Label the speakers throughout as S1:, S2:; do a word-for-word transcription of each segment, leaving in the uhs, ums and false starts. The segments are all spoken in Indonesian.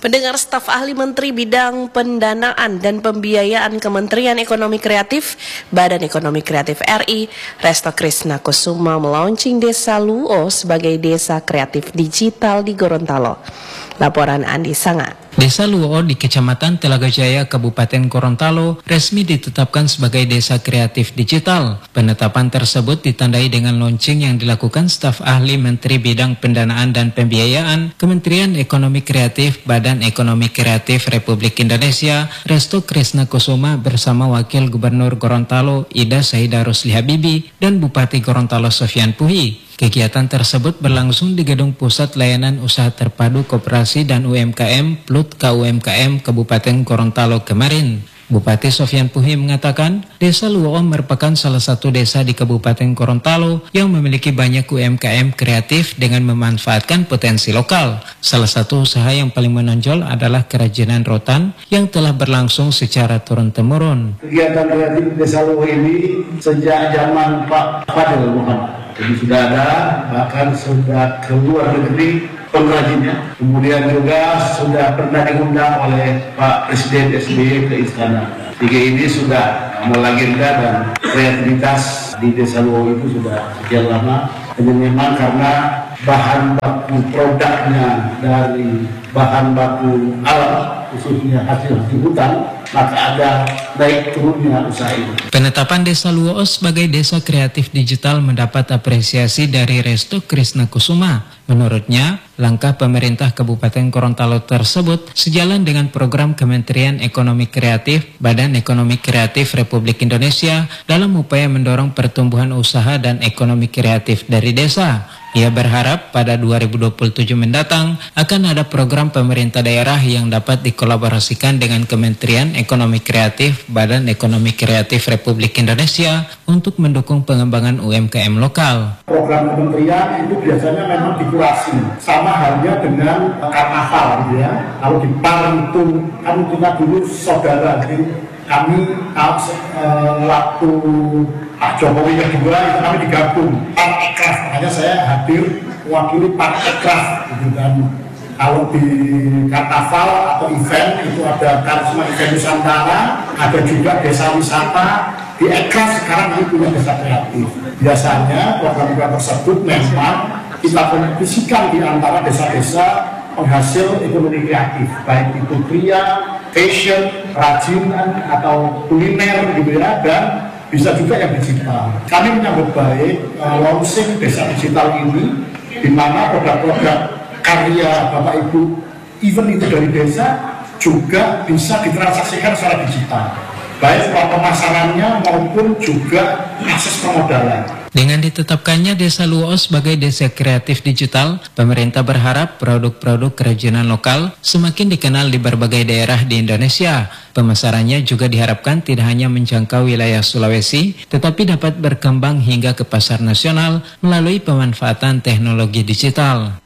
S1: Pendengar, staf ahli Menteri Bidang Pendanaan dan Pembiayaan Kementerian Ekonomi Kreatif, Badan Ekonomi Kreatif R I, Resto Krisna Kusuma melaunching Desa Luo sebagai desa kreatif digital di Gorontalo. Laporan Andi Sanga.
S2: Desa Luo di Kecamatan Telaga Jaya, Kabupaten Gorontalo resmi ditetapkan sebagai desa kreatif digital. Penetapan tersebut ditandai dengan launching yang dilakukan staf ahli Menteri Bidang Pendanaan dan Pembiayaan Kementerian Ekonomi Kreatif, Badan Ekonomi Kreatif Republik Indonesia, Resto Krisna Kusuma bersama Wakil Gubernur Gorontalo Ida Saida Rusli Habibi dan Bupati Gorontalo Sofyan Puhi. Kegiatan tersebut berlangsung di Gedung Pusat Layanan Usaha Terpadu Koperasi dan U M K M Plut K U M K M Kabupaten Gorontalo kemarin. Bupati Sofyan Puhi mengatakan, Desa Luo merupakan salah satu desa di Kabupaten Gorontalo yang memiliki banyak U M K M kreatif dengan memanfaatkan potensi lokal. Salah satu usaha yang paling menonjol adalah kerajinan rotan yang telah berlangsung secara turun-temurun.
S3: Kegiatan kreatif Desa Luo ini sejak zaman Pak Fadil Muhammad. Jadi sudah ada, bahkan sudah keluar negeri pengrajinnya. Kemudian juga sudah pernah diundang oleh Pak Presiden S B Y ke istana. Tiga ini sudah melegenda dan kreativitas di Desa Luo itu sudah sekian lama. Dan memang karena bahan baku produknya dari bahan baku alam, khususnya hasil di hutan, maka ada naik turunnya usaha ini.
S2: Penetapan Desa Luo sebagai desa kreatif digital mendapat apresiasi dari Resto Krisna Kusuma. Menurutnya, langkah pemerintah Kabupaten Gorontalo tersebut sejalan dengan program Kementerian Ekonomi Kreatif, Badan Ekonomi Kreatif Republik Indonesia dalam upaya mendorong pertumbuhan usaha dan ekonomi kreatif dari desa. Ia berharap pada dua ribu dua puluh tujuh mendatang akan ada program pemerintah daerah yang dapat dikolaborasikan dengan Kementerian Ekonomi Kreatif, Badan Ekonomi Kreatif Republik Indonesia untuk mendukung pengembangan U M K M lokal.
S3: Program kementerian itu biasanya memang dikurasi, sama halnya dengan karnaval gitu ya. Kalau di Par itu, kami kita dulu saudara, jadi kami uh, waktu Pak Jokowi kedua itu kami digabung Partekraf, makanya saya hadir mewakili Partekraf gitu kan. Kalau di karnaval atau event itu ada Karisma Event Nusantara, ada juga desa wisata. Di Ekraf sekarang ini punya desa kreatif. Biasanya program-program tersebut memang kita kompetisikan di antara desa-desa penghasil ekonomi kreatif, baik itu kria, fashion, kerajinan atau kuliner gitu ya, dan bisa juga yang digital. Kami menyambut baik uh, launching desa digital ini, di mana produk-produk karya Bapak Ibu, even itu dari desa, juga bisa ditransaksikan secara digital, baik pemasarannya maupun juga akses permodalan.
S2: Dengan ditetapkannya Desa Luo sebagai desa kreatif digital, pemerintah berharap produk-produk kerajinan lokal semakin dikenal di berbagai daerah di Indonesia. Pemasarannya juga diharapkan tidak hanya menjangkau wilayah Sulawesi, tetapi dapat berkembang hingga ke pasar nasional melalui pemanfaatan teknologi digital.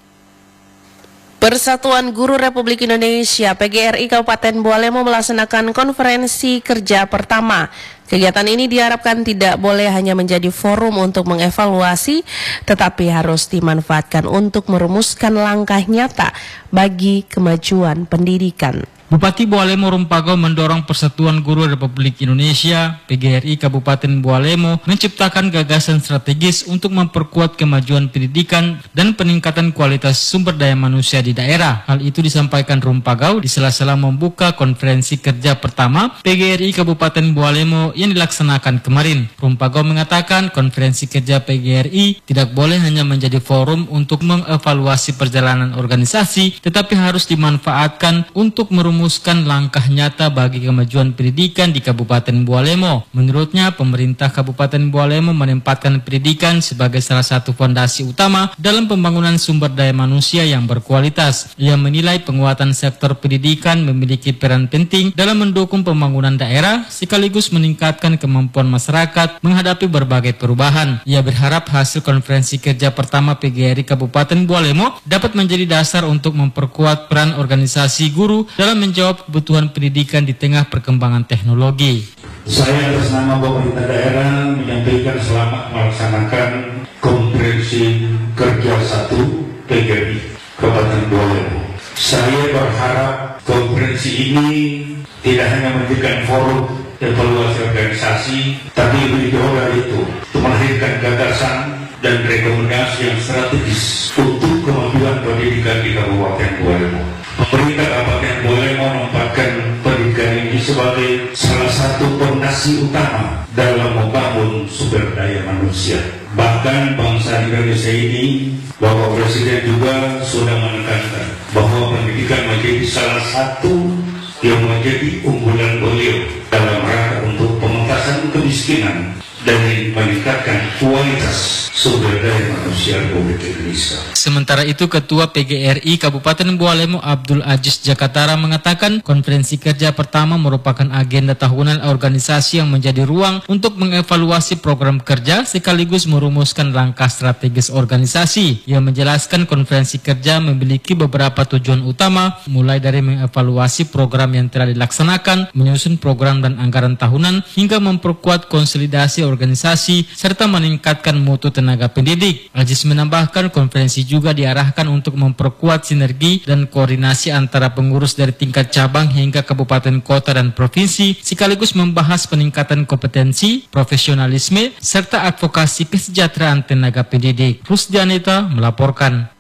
S1: Persatuan Guru Republik Indonesia P G R I Kabupaten Bualemo melaksanakan konferensi kerja pertama. Kegiatan ini diharapkan tidak boleh hanya menjadi forum untuk mengevaluasi, tetapi harus dimanfaatkan untuk merumuskan langkah nyata bagi kemajuan pendidikan.
S4: Bupati Bualemo Rumpago mendorong Persatuan Guru Republik Indonesia P G R I Kabupaten Bualemo menciptakan gagasan strategis untuk memperkuat kemajuan pendidikan dan peningkatan kualitas sumber daya manusia di daerah. Hal itu disampaikan Rumpago di sela-sela membuka konferensi kerja pertama P G R I Kabupaten Bualemo yang dilaksanakan kemarin. Rumpago mengatakan konferensi kerja P G R I tidak boleh hanya menjadi forum untuk mengevaluasi perjalanan organisasi, tetapi harus dimanfaatkan untuk merumuskan merumuskan langkah nyata bagi kemajuan pendidikan di Kabupaten Bualemo. Menurutnya, pemerintah Kabupaten Bualemo menempatkan pendidikan sebagai salah satu fondasi utama dalam pembangunan sumber daya manusia yang berkualitas. Ia menilai penguatan sektor pendidikan memiliki peran penting dalam mendukung pembangunan daerah sekaligus meningkatkan kemampuan masyarakat menghadapi berbagai perubahan. Ia berharap hasil konferensi kerja pertama P G R I Kabupaten Bualemo dapat menjadi dasar untuk memperkuat peran organisasi guru dalam menjawab kebutuhan pendidikan di tengah perkembangan teknologi.
S5: Saya atas nama pemerintah daerah menyampaikan selamat melaksanakan konferensi kerja satu P G R I Kabupaten Bualemo. Saya berharap konferensi ini tidak hanya menjadikan forum evaluasi organisasi, tapi lebih jauh dari itu, untuk melahirkan gagasan dan rekomendasi yang strategis untuk kemajuan pendidikan di Kabupaten Bualemo. Pemerintah Kabupaten Bualemo menempatkan pendidikan ini sebagai salah satu fondasi utama dalam membangun sumber daya manusia. Bahkan bangsa Indonesia ini, Bapak Presiden juga sudah menekankan bahwa pendidikan menjadi salah satu yang menjadi unggulan beliau dalam rangka untuk pengentasan kemiskinan dan meningkatkan kualitas sumber daya manusia Republik Indonesia.
S4: Sementara itu, Ketua P G R I Kabupaten Bualemo Abdul Aziz Jakatara mengatakan konferensi kerja pertama merupakan agenda tahunan organisasi yang menjadi ruang untuk mengevaluasi program kerja sekaligus merumuskan langkah strategis organisasi. Ia menjelaskan konferensi kerja memiliki beberapa tujuan utama, mulai dari mengevaluasi program yang telah dilaksanakan, menyusun program dan anggaran tahunan, hingga memperkuat konsolidasi organisasi serta meningkatkan mutu tenaga pendidik. Aziz menambahkan konferensi juga diarahkan untuk memperkuat sinergi dan koordinasi antara pengurus dari tingkat cabang hingga kabupaten, kota, dan provinsi, sekaligus membahas peningkatan kompetensi, profesionalisme, serta advokasi kesejahteraan tenaga pendidik. Rusdianita melaporkan.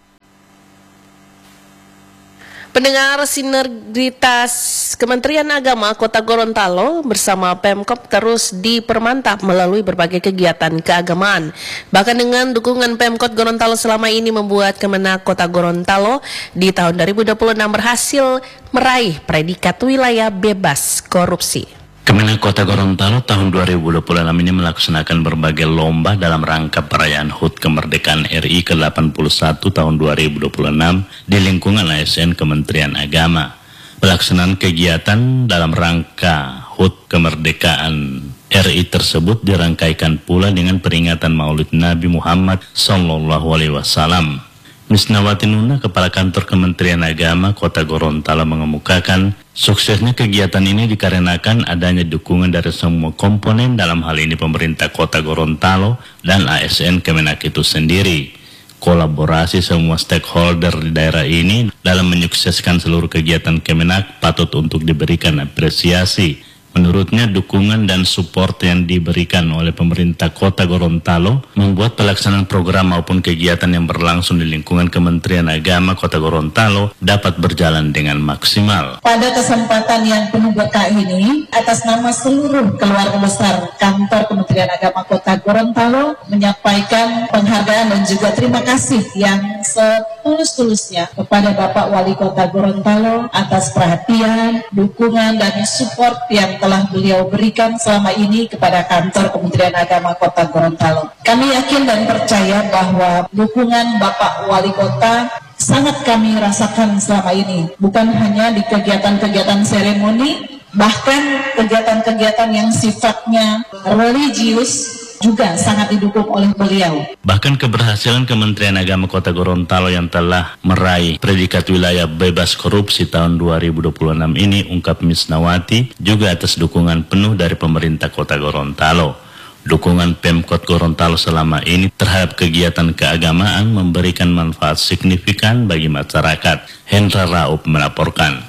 S1: Pendengar, sinergitas Kementerian Agama Kota Gorontalo bersama Pemkop terus dipermantap melalui berbagai kegiatan keagamaan. Bahkan dengan dukungan Pemkot Gorontalo selama ini membuat Kemenak Kota Gorontalo di tahun dua ribu dua puluh enam berhasil meraih predikat wilayah bebas korupsi.
S6: Kemenak Kota Gorontalo tahun dua ribu dua puluh enam ini melaksanakan berbagai lomba dalam rangka perayaan H U T Kemerdekaan R I ke delapan puluh satu tahun dua ribu dua puluh enam di lingkungan A S N Kementerian Agama. Pelaksanaan kegiatan dalam rangka H U T Kemerdekaan R I tersebut dirangkaikan pula dengan peringatan Maulid Nabi Muhammad Sallallahu Alaihi Wasallam. Misnawati Nuna, Kepala Kantor Kementerian Agama Kota Gorontalo mengemukakan suksesnya kegiatan ini dikarenakan adanya dukungan dari semua komponen, dalam hal ini pemerintah Kota Gorontalo dan A S N Kemenak itu sendiri. Kolaborasi semua stakeholder di daerah ini dalam menyukseskan seluruh kegiatan Kemenak patut untuk diberikan apresiasi. Menurutnya, dukungan dan support yang diberikan oleh pemerintah Kota Gorontalo membuat pelaksanaan program maupun kegiatan yang berlangsung di lingkungan Kementerian Agama Kota Gorontalo dapat berjalan dengan maksimal.
S7: Pada kesempatan yang penuh berkah ini, atas nama seluruh keluarga besar Kantor Kementerian Agama Kota Gorontalo menyampaikan penghargaan dan juga terima kasih yang setulus-tulusnya kepada Bapak Wali Kota Gorontalo atas perhatian, dukungan, dan support yang telah beliau berikan selama ini kepada Kantor Kementerian Agama Kota Gorontalo. Kami yakin dan percaya bahwa dukungan Bapak Wali Kota sangat kami rasakan selama ini, bukan hanya di kegiatan-kegiatan seremoni, bahkan kegiatan-kegiatan yang sifatnya religius juga sangat didukung oleh beliau.
S6: Bahkan keberhasilan Kementerian Agama Kota Gorontalo yang telah meraih predikat wilayah bebas korupsi tahun dua ribu dua puluh enam ini, ungkap Misnawati, juga atas dukungan penuh dari pemerintah Kota Gorontalo. Dukungan Pemkot Gorontalo selama ini terhadap kegiatan keagamaan memberikan manfaat signifikan bagi masyarakat. Hendra Raup melaporkan.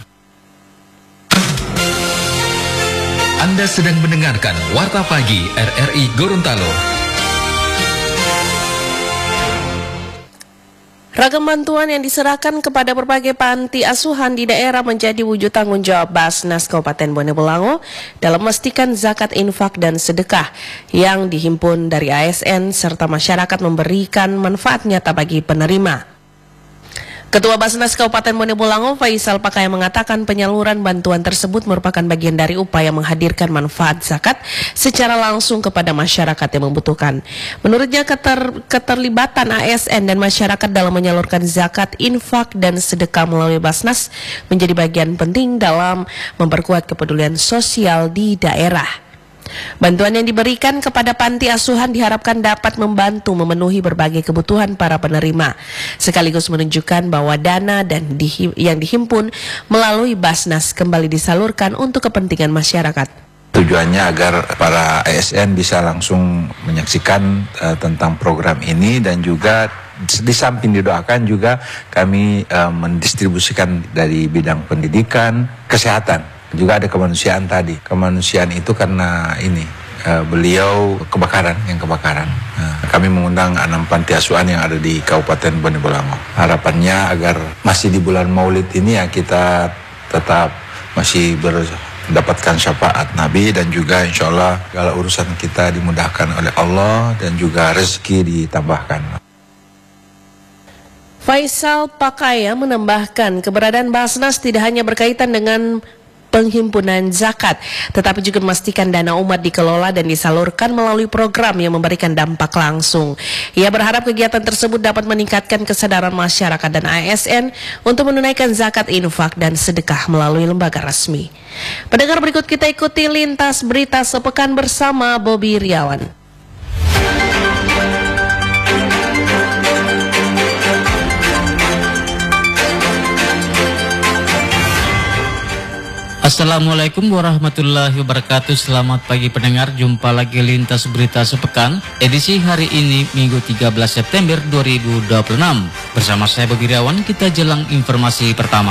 S8: Anda sedang mendengarkan Warta Pagi R R I Gorontalo.
S1: Ragam bantuan yang diserahkan kepada berbagai panti asuhan di daerah menjadi wujud tanggung jawab Basnas Kabupaten Bone Bolango dalam memastikan zakat, infak, dan sedekah yang dihimpun dari A S N serta masyarakat memberikan manfaat nyata bagi penerima. Ketua Basnas Kabupaten Bone Bolango, Faisal Pakaya, mengatakan penyaluran bantuan tersebut merupakan bagian dari upaya menghadirkan manfaat zakat secara langsung kepada masyarakat yang membutuhkan. Menurutnya, keter, keterlibatan A S N dan masyarakat dalam menyalurkan zakat, infak, dan sedekah melalui Basnas menjadi bagian penting dalam memperkuat kepedulian sosial di daerah. Bantuan yang diberikan kepada panti asuhan diharapkan dapat membantu memenuhi berbagai kebutuhan para penerima, sekaligus menunjukkan bahwa dana dan di, yang dihimpun melalui Basnas kembali disalurkan untuk kepentingan masyarakat.
S9: Tujuannya agar para A S N bisa langsung menyaksikan uh, tentang program ini dan juga di samping didoakan juga kami uh, mendistribusikan dari bidang pendidikan, kesehatan, juga ada kemanusiaan tadi. Kemanusiaan itu karena ini uh, beliau kebakaran, yang kebakaran. Nah, kami mengundang enam panti asuhan yang ada di Kabupaten Bone Bolango. Harapannya agar masih di bulan Maulid ini ya kita tetap masih mendapatkan syafaat Nabi, dan juga insya Allah segala urusan kita dimudahkan oleh Allah dan juga rezeki ditambahkan.
S1: Faisal Pakaya menambahkan keberadaan Basnas tidak hanya berkaitan dengan penghimpunan zakat, tetapi juga memastikan dana umat dikelola dan disalurkan melalui program yang memberikan dampak langsung. Ia berharap kegiatan tersebut dapat meningkatkan kesadaran masyarakat dan A S N untuk menunaikan zakat, infak, dan sedekah melalui lembaga resmi. Pendengar, berikut kita ikuti lintas berita sepekan bersama Bobby Riawan.
S4: Assalamualaikum warahmatullahi wabarakatuh. Selamat pagi pendengar, jumpa lagi lintas berita sepekan edisi hari ini Minggu tiga belas September dua ribu dua puluh enam. Bersama saya Bobby Riawan, kita jelang informasi pertama.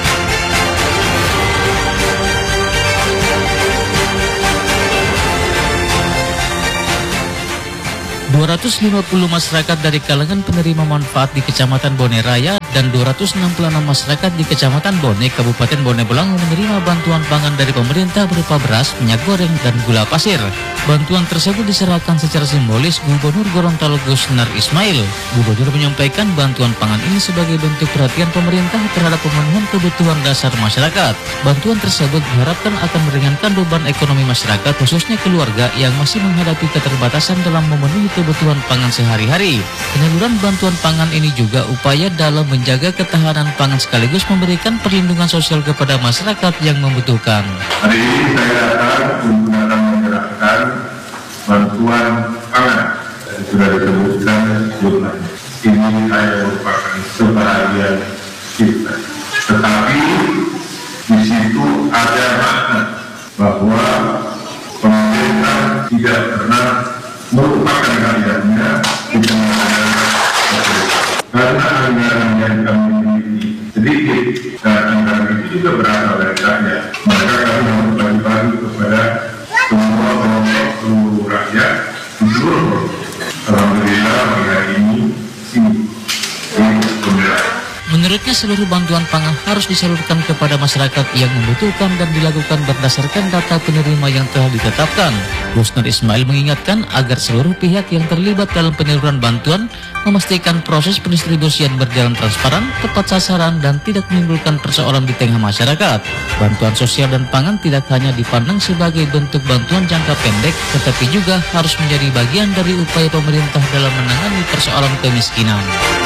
S4: dua ratus lima puluh masyarakat dari kalangan penerima manfaat di Kecamatan Bone Raya dan dua ratus enam puluh enam masyarakat di Kecamatan Bone, Kabupaten Bone Bolango menerima bantuan pangan dari pemerintah berupa beras, minyak goreng, dan gula pasir. Bantuan tersebut diserahkan secara simbolis Gubernur Gorontalo Gusnar Ismail. Gubernur menyampaikan bantuan pangan ini sebagai bentuk perhatian pemerintah terhadap pemenuhan kebutuhan dasar masyarakat. Bantuan tersebut diharapkan akan meringankan beban ekonomi masyarakat, khususnya keluarga yang masih menghadapi keterbatasan dalam memenuhi kebutuhan pangan sehari-hari. Penyaluran bantuan pangan ini juga upaya dalam menjaga ketahanan pangan sekaligus memberikan perlindungan sosial kepada masyarakat yang membutuhkan.
S10: Hari ini saya datang untuk akan menyerahkan bantuan pangan dan sudah disebutkan jumlahnya. Ini saya merupakan sebahagian kita. Tetapi di situ ada makna bahwa pemerintah tidak pernah merupakan karyanya tidak karena anggaran yang kami miliki sedikit dan anggaran itu juga berasal dari rakyat. Maka kami harus bagi-bagi kepada semua kelompok seluruh rakyat di seluruh. Alhamdulillah hari ini sini ini pembelajaran.
S4: Menurutnya seluruh bantuan pangan harus disalurkan kepada masyarakat yang membutuhkan dan dilakukan berdasarkan data penerima yang telah ditetapkan. Gusnar Ismail mengingatkan agar seluruh pihak yang terlibat dalam penyaluran bantuan memastikan proses pendistribusian berjalan transparan, tepat sasaran, dan tidak menimbulkan persoalan di tengah masyarakat. Bantuan sosial dan pangan tidak hanya dipandang sebagai bentuk bantuan jangka pendek, tetapi juga harus menjadi bagian dari upaya pemerintah dalam menangani persoalan kemiskinan.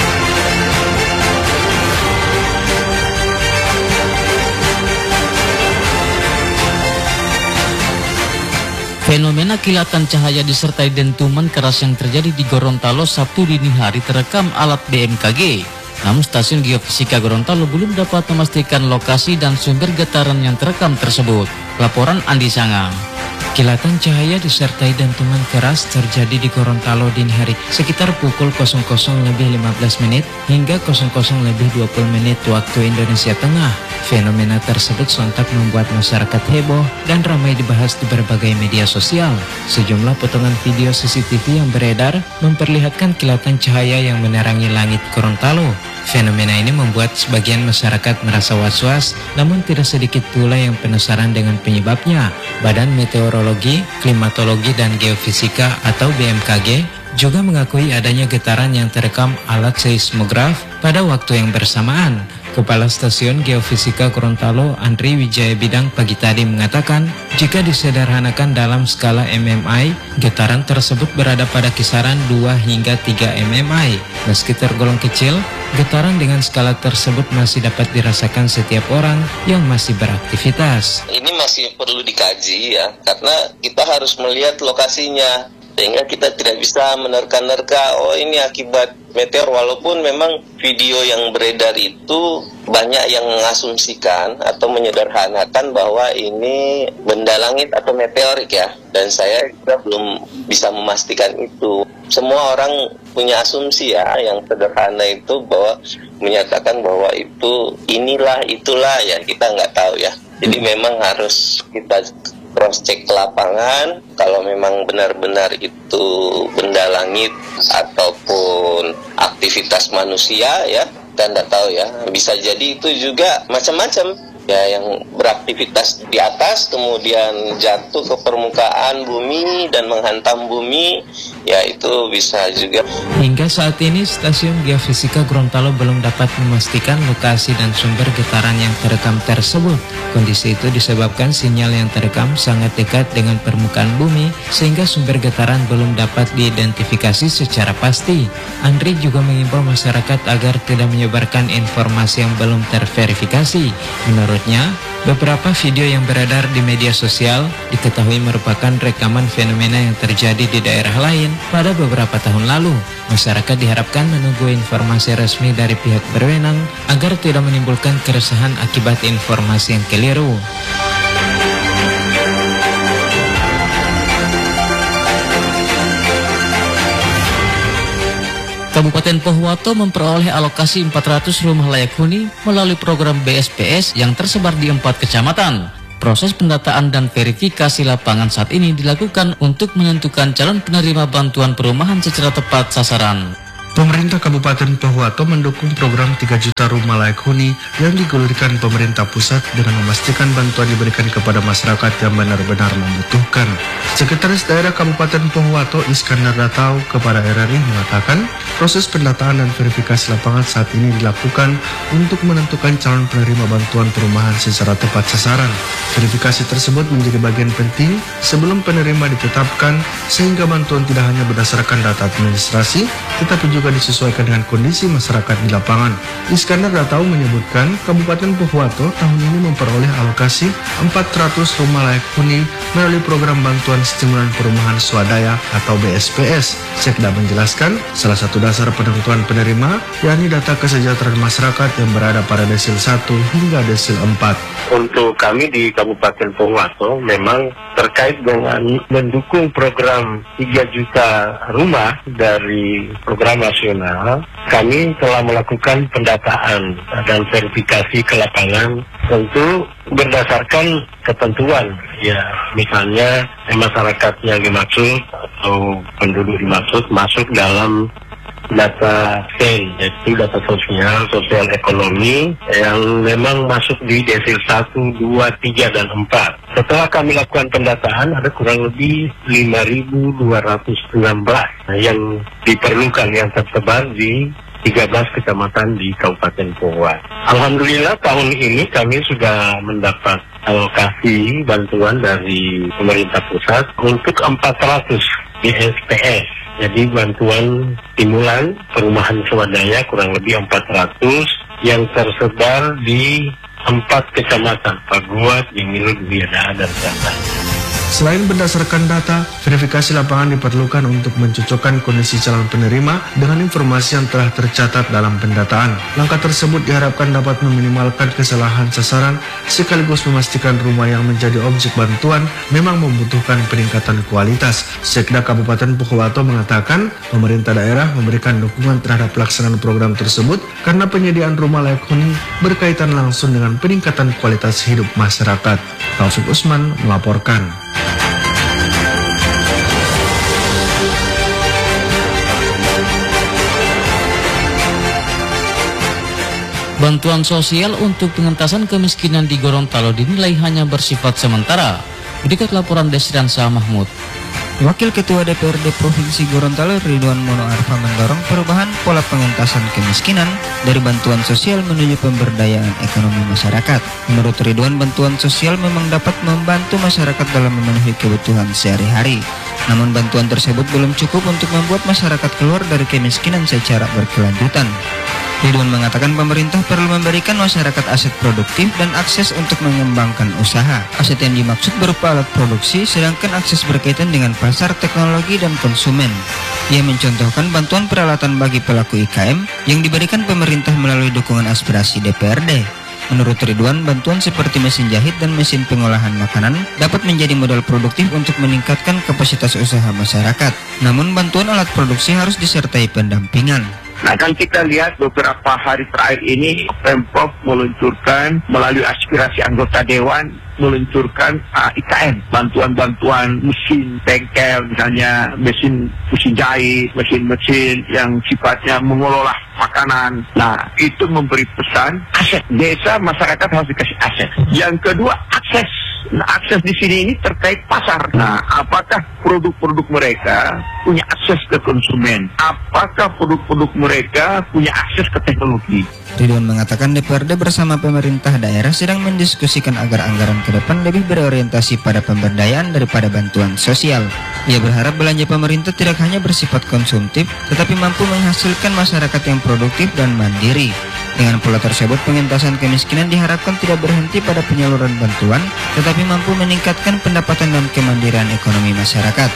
S4: Fenomena kilatan cahaya disertai dentuman keras yang terjadi di Gorontalo Sabtu dini hari terekam alat B M K G. Namun Stasiun Geofisika Gorontalo belum dapat memastikan lokasi dan sumber getaran yang terekam tersebut. Laporan Andi Sanga.
S2: Kilatan cahaya disertai dentuman keras terjadi di Gorontalo dini hari sekitar pukul nol nol lebih lima belas menit hingga nol nol lebih dua puluh menit waktu Indonesia Tengah. Fenomena tersebut sontak membuat masyarakat heboh dan ramai dibahas di berbagai media sosial. Sejumlah potongan video C C T V yang beredar memperlihatkan kilatan cahaya yang menerangi langit Gorontalo. Fenomena ini membuat sebagian masyarakat merasa was-was, namun tidak sedikit pula yang penasaran dengan penyebabnya. Badan Meteorologi, Klimatologi, dan Geofisika atau B M K G juga mengakui adanya getaran yang terekam alat seismograf pada waktu yang bersamaan. Kepala Stasiun Geofisika Gorontalo, Andri Wijaya Bidang, pagi tadi mengatakan, jika disederhanakan dalam skala M M I, getaran tersebut berada pada kisaran dua hingga tiga M M I. Meski tergolong kecil, getaran dengan skala tersebut masih dapat dirasakan setiap orang yang masih beraktivitas.
S11: Ini masih perlu dikaji ya, karena kita harus melihat lokasinya. Sehingga kita tidak bisa menerka-nerka, oh ini akibat meteor, walaupun memang video yang beredar itu banyak yang mengasumsikan atau menyederhanakan bahwa ini benda langit atau meteorik ya. Dan saya juga belum bisa memastikan itu. semua orang punya asumsi ya, yang sederhana itu bahwa menyatakan bahwa itu inilah itulah ya, kita nggak tahu ya. Jadi memang harus kita cross check ke lapangan, kalau memang benar-benar itu benda langit ataupun aktivitas manusia ya, kita nggak tahu ya. Bisa jadi itu juga macam-macam ya, yang beraktivitas di atas kemudian jatuh ke permukaan bumi dan menghantam bumi, ya itu bisa juga.
S2: Hingga saat ini Stasiun Geofisika Gorontalo belum dapat memastikan lokasi dan sumber getaran yang terekam tersebut. Kondisi itu disebabkan sinyal yang terekam sangat dekat dengan permukaan bumi sehingga sumber getaran belum dapat diidentifikasi secara pasti. Andri juga mengimbau masyarakat agar tidak menyebarkan informasi yang belum terverifikasi. Menurutnya, beberapa video yang beredar di media sosial diketahui merupakan rekaman fenomena yang terjadi di daerah lain pada beberapa tahun lalu. Masyarakat diharapkan menunggu informasi resmi dari pihak berwenang agar tidak menimbulkan keresahan akibat informasi yang keliru.
S12: Kabupaten Pohuwato memperoleh alokasi empat ratus rumah layak huni melalui program B S P S yang tersebar di empat kecamatan. Proses pendataan dan verifikasi lapangan saat ini dilakukan untuk menentukan calon penerima bantuan perumahan secara tepat sasaran.
S13: Pemerintah Kabupaten Pohuwato mendukung program tiga juta rumah layak huni yang digulirkan pemerintah pusat dengan memastikan bantuan diberikan kepada masyarakat yang benar-benar membutuhkan. Sekretaris Daerah Kabupaten Pohuwato Iskandar Datau kepada R R I mengatakan proses pendataan dan verifikasi lapangan saat ini dilakukan untuk menentukan calon penerima bantuan perumahan secara tepat sasaran. Verifikasi tersebut menjadi bagian penting sebelum penerima ditetapkan sehingga bantuan tidak hanya berdasarkan data administrasi tetapi juga disesuaikan dengan kondisi masyarakat di lapangan. Iskandar Datau menyebutkan Kabupaten Pohuwato tahun ini memperoleh alokasi empat ratus rumah layak huni melalui program bantuan stimulan perumahan swadaya atau B S P S. Sekda menjelaskan salah satu dasar penentuan penerima yakni data kesejahteraan masyarakat yang berada pada desil satu hingga desil empat.
S14: Untuk kami di Kabupaten Pohuwato memang terkait dengan mendukung program tiga juta rumah dari program nasional, kami telah melakukan pendataan dan verifikasi ke lapangan tentu berdasarkan ketentuan ya, misalnya masyarakat yang dimaksud atau penduduk dimaksud masuk dalam data S E N, yaitu data sosial, sosial ekonomi yang memang masuk di desil satu, dua, tiga, dan empat. Setelah kami lakukan pendataan ada kurang lebih lima ribu dua ratus enam belas yang diperlukan, yang tersebar di tiga belas kecamatan di Kabupaten Pohuwato. Alhamdulillah tahun ini kami sudah mendapat alokasi bantuan dari pemerintah pusat untuk empat ratus B S P S. Jadi bantuan stimulan perumahan swadaya kurang lebih empat ratus yang tersebar di empat kecamatan, Paguat, Jengilud, Biada, dan Santa.
S13: Selain berdasarkan data, verifikasi lapangan diperlukan untuk mencocokkan kondisi calon penerima dengan informasi yang telah tercatat dalam pendataan. Langkah tersebut diharapkan dapat meminimalkan kesalahan sasaran sekaligus memastikan rumah yang menjadi objek bantuan memang membutuhkan peningkatan kualitas. Sekda Kabupaten Pohuwato mengatakan pemerintah daerah memberikan dukungan terhadap pelaksanaan program tersebut karena penyediaan rumah layak huni berkaitan langsung dengan peningkatan kualitas hidup masyarakat. Taufik Usman melaporkan.
S12: Bantuan sosial untuk pengentasan kemiskinan di Gorontalo dinilai hanya bersifat sementara. Berikut laporan Desrian Shah Mahmud.
S15: Wakil Ketua D P R D Provinsi Gorontalo Ridwan Mono Arfa mendorong perubahan pola pengentasan kemiskinan dari bantuan sosial menuju pemberdayaan ekonomi masyarakat. Menurut Ridwan, bantuan sosial memang dapat membantu masyarakat dalam memenuhi kebutuhan sehari-hari. Namun bantuan tersebut belum cukup untuk membuat masyarakat keluar dari kemiskinan secara berkelanjutan. Ridwan mengatakan pemerintah perlu memberikan masyarakat aset produktif dan akses untuk mengembangkan usaha. Aset yang dimaksud berupa alat produksi, sedangkan akses berkaitan dengan pasar, teknologi, dan konsumen. Ia mencontohkan bantuan peralatan bagi pelaku I K M yang diberikan pemerintah melalui dukungan aspirasi D P R D. Menurut Ridwan, bantuan seperti mesin jahit dan mesin pengolahan makanan dapat menjadi modal produktif untuk meningkatkan kapasitas usaha masyarakat. Namun bantuan alat produksi harus disertai pendampingan.
S14: Nah, kan kita lihat beberapa hari terakhir ini Pemprov meluncurkan melalui aspirasi anggota Dewan meluncurkan uh, I K M, bantuan-bantuan mesin bengkel, misalnya mesin mesin jahit, mesin-mesin yang sifatnya mengelola makanan. Nah, itu memberi pesan aset desa, masyarakat harus dikasih aset. Yang kedua, akses. Nah, akses di sini ini terkait pasar. Nah, apakah produk-produk mereka punya akses ke konsumen? Apakah produk-produk mereka punya akses ke teknologi?
S15: Ridwan mengatakan D P R D bersama pemerintah daerah sedang mendiskusikan agar anggaran ke depan lebih berorientasi pada pemberdayaan daripada bantuan sosial. Ia berharap belanja pemerintah tidak hanya bersifat konsumtif, tetapi mampu menghasilkan masyarakat yang produktif dan mandiri. Dengan pola tersebut, pengentasan kemiskinan diharapkan tidak berhenti pada penyaluran bantuan, tetapi mampu meningkatkan pendapatan dan kemandirian ekonomi masyarakat.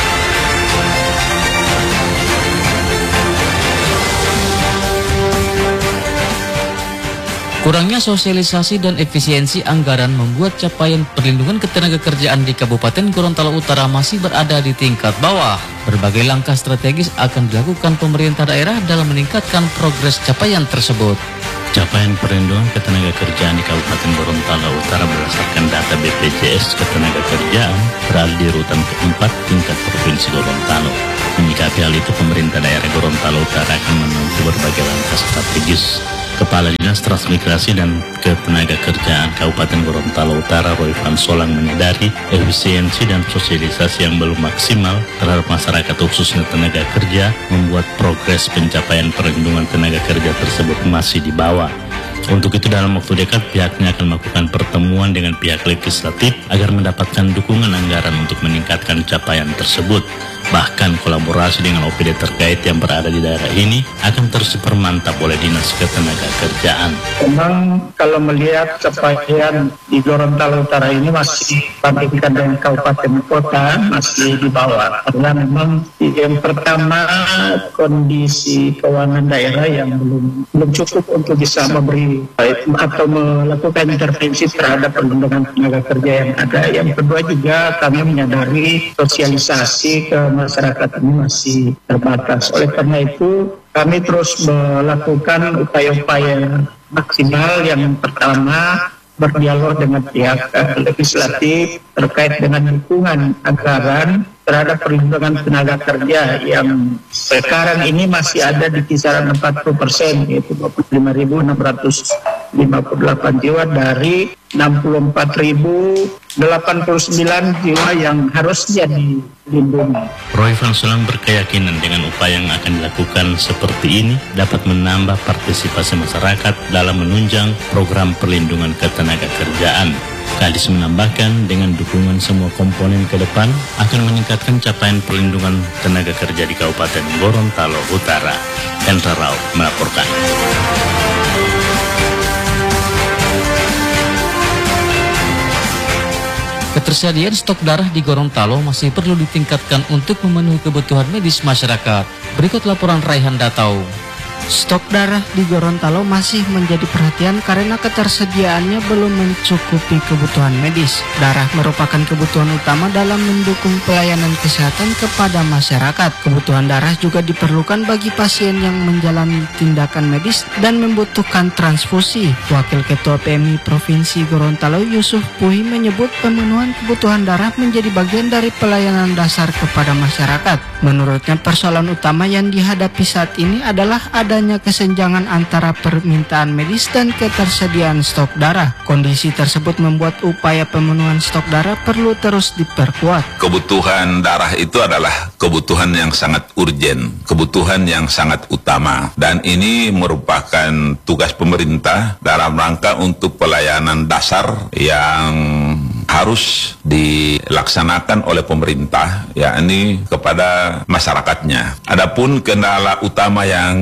S12: Kurangnya sosialisasi dan efisiensi anggaran membuat capaian perlindungan ketenagakerjaan di Kabupaten Gorontalo Utara masih berada di tingkat bawah. Berbagai langkah strategis akan dilakukan pemerintah daerah dalam meningkatkan progres capaian tersebut.
S6: Capaian perlindungan ketenagakerjaan di Kabupaten Gorontalo Utara berdasarkan data B P J S Ketenagakerjaan berada di urutan keempat tingkat Provinsi Gorontalo. Menyikapi hal itu, pemerintah daerah Gorontalo Utara akan menempuh berbagai langkah strategis. Kepala Dinas Transmigrasi dan Ketenagakerjaan Kabupaten Gorontalo Utara, Roy Van Solang, menyadari efisiensi dan sosialisasi yang belum maksimal terhadap masyarakat khususnya tenaga kerja membuat progres pencapaian perlindungan tenaga kerja tersebut masih di bawah. Untuk itu dalam waktu dekat pihaknya akan melakukan pertemuan dengan pihak legislatif agar mendapatkan dukungan anggaran untuk meningkatkan capaian tersebut. Bahkan kolaborasi dengan O P D terkait yang berada di daerah ini akan terus dipermantap oleh Dinas Ketenagakerjaan.
S16: Memang kalau melihat capaian di Gorontalo Utara ini masih bandingkan dengan kabupaten kota masih di bawah. Karena memang yang pertama kondisi keuangan daerah yang belum belum cukup untuk bisa memberi atau melakukan intervensi terhadap perlindungan tenaga kerja yang ada. Yang kedua juga kami menyadari sosialisasi ke masyarakat ini masih terbatas. Oleh karena itu kami terus melakukan upaya-upaya maksimal. Yang pertama berdialog dengan pihak uh, legislatif terkait dengan dukungan anggaran terhadap perlindungan tenaga kerja yang sekarang ini masih ada di kisaran empat puluh persen, yaitu dua puluh lima ribu enam ratus lima puluh delapan jiwa dari enam puluh empat ribu delapan puluh sembilan jiwa yang harusnya dilindungi.
S6: Roy Van Solang berkeyakinan dengan upaya yang akan dilakukan seperti ini dapat menambah partisipasi masyarakat dalam menunjang program perlindungan ketenagakerjaan. Kadis menambahkan dengan dukungan semua komponen ke depan akan meningkatkan capaian perlindungan tenaga kerja di Kabupaten Gorontalo Utara. Hendra Rao melaporkan.
S12: Ketersediaan stok darah di Gorontalo masih perlu ditingkatkan untuk memenuhi kebutuhan medis masyarakat. Berikut laporan Raihan Datau.
S17: Stok darah di Gorontalo masih menjadi perhatian karena ketersediaannya belum mencukupi kebutuhan medis. Darah merupakan kebutuhan utama dalam mendukung pelayanan kesehatan kepada masyarakat. Kebutuhan darah juga diperlukan bagi pasien yang menjalani tindakan medis dan membutuhkan transfusi. Wakil Ketua P M I Provinsi Gorontalo Yusuf Puhi menyebut pemenuhan kebutuhan darah menjadi bagian dari pelayanan dasar kepada masyarakat. Menurutnya persoalan utama yang dihadapi saat ini adalah adanya kesenjangan antara permintaan medis dan ketersediaan stok darah. Kondisi tersebut membuat upaya pemenuhan stok darah perlu terus diperkuat.
S18: Kebutuhan darah itu adalah kebutuhan yang sangat urgen, kebutuhan yang sangat utama, dan ini merupakan tugas pemerintah dalam rangka untuk pelayanan dasar yang harus dilaksanakan oleh pemerintah, yakni kepada masyarakatnya. Adapun kendala utama yang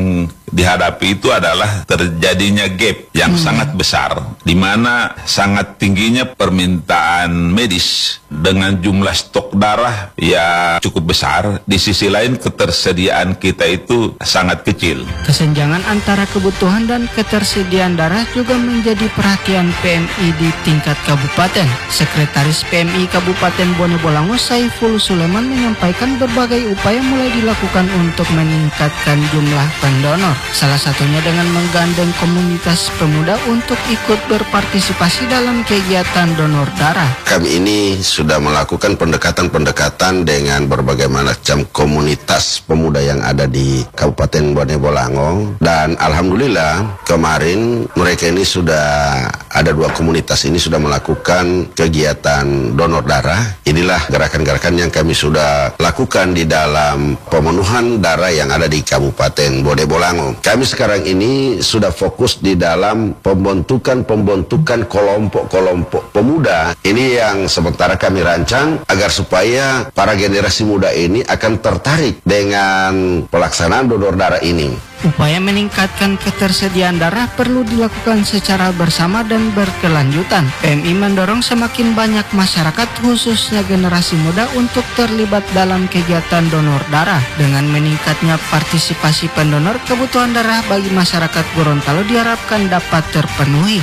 S18: dihadapi itu adalah terjadinya gap yang hmm. sangat besar, di mana sangat tingginya permintaan medis dengan jumlah stok darah yang cukup besar. Di sisi lain ketersediaan kita itu sangat kecil.
S17: Kesenjangan antara kebutuhan dan ketersediaan darah juga menjadi perhatian P M I di tingkat kabupaten. Sekretaris P M I Kabupaten Bone Bolango Saiful Sulaiman menyampaikan berbagai upaya mulai dilakukan untuk meningkatkan jumlah pendonor. Salah satunya dengan menggandeng komunitas pemuda untuk ikut berpartisipasi dalam kegiatan donor darah.
S19: Kami ini sudah melakukan pendekatan-pendekatan dengan berbagai macam komunitas pemuda yang ada di Kabupaten Bone Bolango, dan alhamdulillah kemarin mereka ini sudah ada dua komunitas ini sudah melakukan kegiatan donor darah. Inilah gerakan-gerakan yang kami sudah lakukan di dalam pemenuhan darah yang ada di Kabupaten Bone Bolango. Kami sekarang ini sudah fokus di dalam pembentukan-pembentukan kelompok-kelompok pemuda. Ini yang sementara kami rancang agar supaya para generasi muda ini akan tertarik dengan pelaksanaan donor darah ini.
S17: Upaya meningkatkan ketersediaan darah perlu dilakukan secara bersama dan berkelanjutan. P M I mendorong semakin banyak masyarakat khususnya generasi muda untuk terlibat dalam kegiatan donor darah. Dengan meningkatnya partisipasi pendonor, kebutuhan darah bagi masyarakat Gorontalo diharapkan dapat terpenuhi.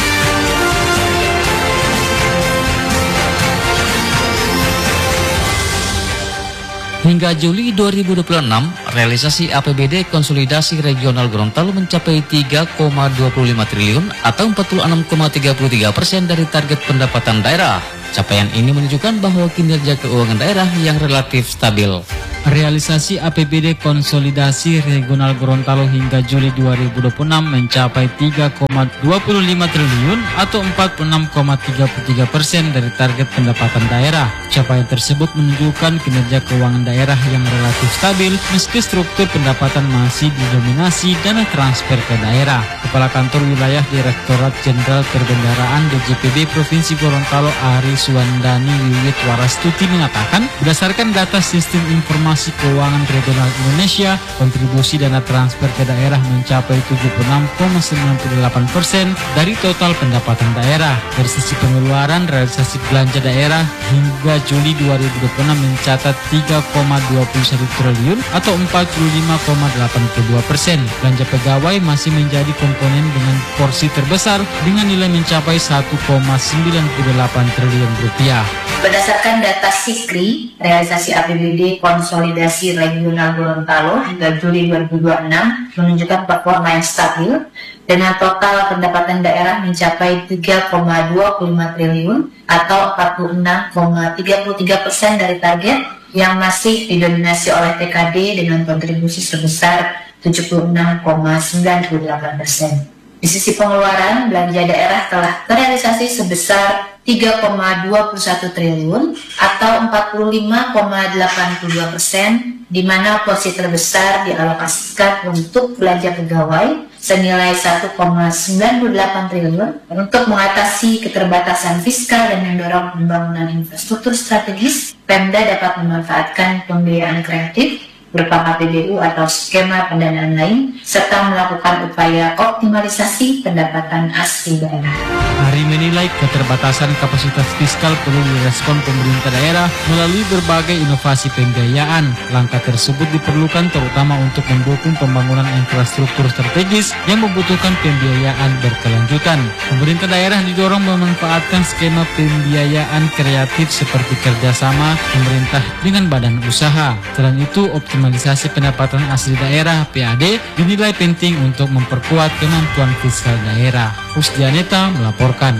S12: Hingga Juli dua ribu dua puluh enam, realisasi A P B D konsolidasi regional Gorontalo mencapai tiga koma dua lima triliun atau empat puluh enam koma tiga tiga persen dari target pendapatan daerah. Capaian ini menunjukkan bahwa kinerja keuangan daerah yang relatif stabil.
S4: Realisasi A P B D konsolidasi regional Gorontalo hingga Juli dua ribu dua puluh enam mencapai tiga koma dua lima triliun atau empat puluh enam koma tiga tiga persen dari target pendapatan daerah. Capaian tersebut menunjukkan kinerja keuangan daerah yang relatif stabil meski struktur pendapatan masih didominasi dana transfer ke daerah. Kepala Kantor Wilayah Direktorat Jenderal Perbendaharaan D J P B Provinsi Gorontalo Ari Suwandani Wiwit Warastuti mengatakan, berdasarkan data sistem informasi Keuangan Regional Indonesia, kontribusi dana transfer ke daerah mencapai tujuh puluh enam koma sembilan delapan persen dari total pendapatan daerah. Dari sisi pengeluaran, realisasi belanja daerah hingga Juli dua ribu dua puluh enam mencatat tiga koma dua satu triliun atau empat puluh lima koma delapan dua persen. Belanja pegawai masih menjadi komponen dengan porsi terbesar dengan nilai mencapai satu koma sembilan delapan triliun rupiah.
S20: Berdasarkan data SIKRI, realisasi A P B D konsolidasi regional Gorontalo hingga Juli dua ribu dua puluh enam menunjukkan performa yang stabil dengan total pendapatan daerah mencapai tiga koma dua lima triliun atau empat puluh enam koma tiga tiga persen dari target yang masih didominasi oleh T K D dengan kontribusi sebesar tujuh puluh enam koma sembilan delapan persen. Di sisi pengeluaran, belanja daerah telah terrealisasi sebesar tiga koma dua satu triliun atau empat puluh lima koma delapan dua persen, di mana porsi terbesar dialokasikan untuk belanja pegawai senilai satu koma sembilan delapan triliun untuk mengatasi keterbatasan fiskal dan mendorong pembangunan infrastruktur strategis. Pemda dapat memanfaatkan pembiayaan kreatif berupa K P B U atau skema pendanaan lain, serta melakukan upaya optimalisasi pendapatan asli daerah.
S4: Ari menilai keterbatasan kapasitas fiskal perlu direspon pemerintah daerah melalui berbagai inovasi pembiayaan. Langkah tersebut diperlukan terutama untuk mendukung pembangunan infrastruktur strategis yang membutuhkan pembiayaan berkelanjutan. Pemerintah daerah didorong memanfaatkan skema pembiayaan kreatif seperti kerjasama pemerintah dengan badan usaha. Selain itu, optimalisasi pendapatan asli daerah P A D dinilai penting untuk memperkuat kemampuan fiskal daerah. Husdianeta melaporkan.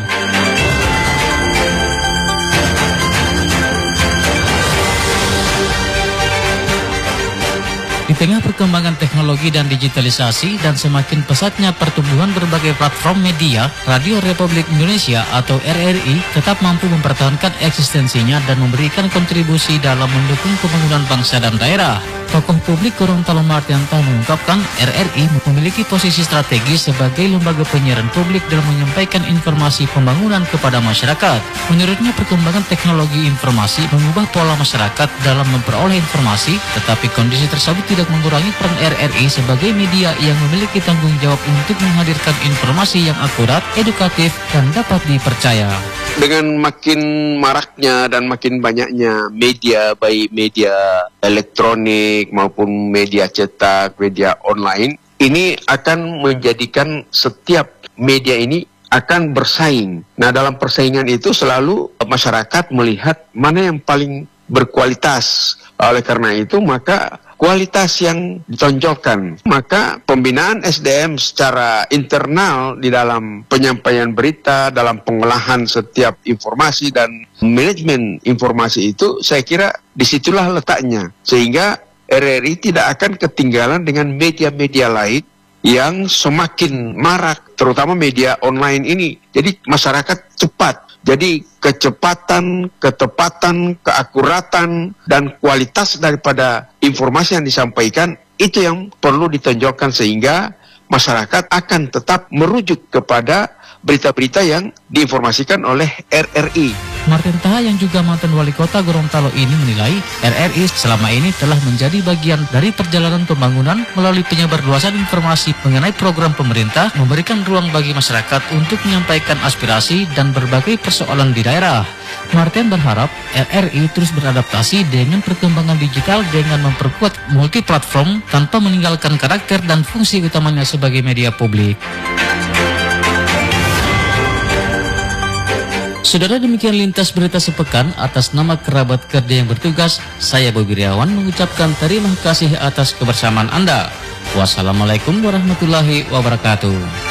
S12: Di tengah perkembangan teknologi dan digitalisasi dan semakin pesatnya pertumbuhan berbagai platform media, Radio Republik Indonesia atau R R I tetap mampu mempertahankan eksistensinya dan memberikan kontribusi dalam mendukung pembangunan bangsa dan daerah. Tokoh publik Gorontalo Martianto mengungkapkan R R I memiliki posisi strategis sebagai lembaga penyiaran publik dalam menyampaikan informasi pembangunan kepada masyarakat. Menurutnya, perkembangan teknologi informasi mengubah pola masyarakat dalam memperoleh informasi, tetapi kondisi tersebut tidak tidak mengurangi peran R R I sebagai media yang memiliki tanggung jawab untuk menghadirkan informasi yang akurat, edukatif, dan dapat dipercaya.
S21: Dengan makin maraknya dan makin banyaknya media, baik media elektronik maupun media cetak, media online, ini akan menjadikan setiap media ini akan bersaing. Nah, dalam persaingan itu selalu masyarakat melihat mana yang paling berkualitas. Oleh karena itu, maka kualitas yang ditonjolkan. Maka pembinaan S D M secara internal di dalam penyampaian berita, dalam pengolahan setiap informasi dan manajemen informasi itu, saya kira disitulah letaknya. Sehingga R R I tidak akan ketinggalan dengan media-media lain yang semakin marak, terutama media online ini. Jadi masyarakat cepat. Jadi kecepatan, ketepatan, keakuratan, dan kualitas daripada informasi yang disampaikan itu yang perlu ditonjolkan sehingga masyarakat akan tetap merujuk kepada berita-berita yang diinformasikan oleh R R I.
S12: Martin Taha yang juga mantan wali kota Gorontalo ini menilai R R I selama ini telah menjadi bagian dari perjalanan pembangunan melalui penyebarluasan informasi mengenai program pemerintah, memberikan ruang bagi masyarakat untuk menyampaikan aspirasi dan berbagai persoalan di daerah. Martin berharap R R I terus beradaptasi dengan perkembangan digital dengan memperkuat multiplatform tanpa meninggalkan karakter dan fungsi utamanya sebagai media publik. Saudara, demikian lintas berita sepekan. Atas nama kerabat kerja yang bertugas, saya Bobi Riawan mengucapkan terima kasih atas kebersamaan Anda. Wassalamualaikum warahmatullahi wabarakatuh.